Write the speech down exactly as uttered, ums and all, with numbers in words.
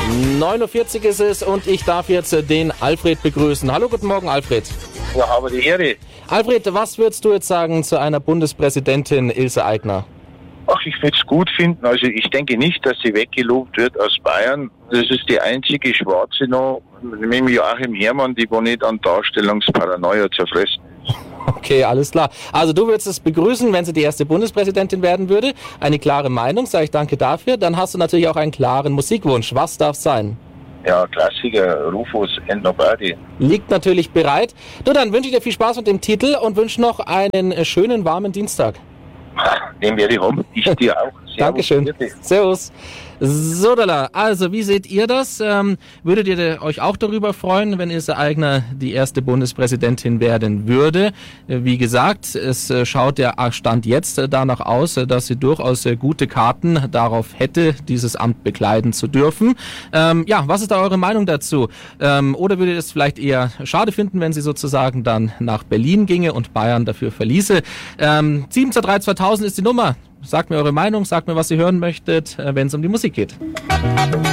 neun Uhr vierzig ist es und ich darf jetzt den Alfred begrüßen. Hallo, guten Morgen, Alfred. Ja, habe die Ehre. Alfred, was würdest du jetzt sagen zu einer Bundespräsidentin Ilse Aigner? Ach, ich würde es gut finden. Also ich denke nicht, dass sie weggelobt wird aus Bayern. Das ist die einzige Schwarze noch, mit Joachim Herrmann, die wo nicht an Darstellungsparanoia zerfressen ist. Okay, alles klar. Also du würdest es begrüßen, wenn sie die erste Bundespräsidentin werden würde. Eine klare Meinung, sage ich danke dafür. Dann hast du natürlich auch einen klaren Musikwunsch. Was darf sein? Ja, Klassiker, Rufus and Nobody. Liegt natürlich bereit. Du, dann wünsche ich dir viel Spaß mit dem Titel und wünsche noch einen schönen, warmen Dienstag. Den werde ich haben. Ich dir auch. Servus. Dankeschön. Bitte. Servus. So, Dalla. Also, wie seht ihr das? Ähm, würdet ihr euch auch darüber freuen, wenn Ilse Aigner die erste Bundespräsidentin werden würde? Wie gesagt, es schaut der Stand jetzt danach aus, dass sie durchaus gute Karten darauf hätte, dieses Amt bekleiden zu dürfen. Ähm, ja, was ist da eure Meinung dazu? Ähm, oder würdet ihr es vielleicht eher schade finden, wenn sie sozusagen dann nach Berlin ginge und Bayern dafür verließe? Ähm, sieben zwei drei zweitausend ist die Nummer. Sagt mir eure Meinung, sagt mir, was ihr hören möchtet, wenn es um die Musik geht.